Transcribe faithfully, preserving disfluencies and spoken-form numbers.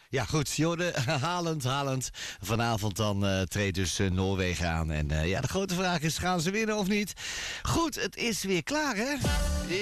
Ja, goed. Jorde, halend, halend. Vanavond dan uh, treedt dus uh, Noorwegen aan. En uh, ja, de grote vraag is, gaan ze winnen of niet? Goed, het is weer klaar, hè?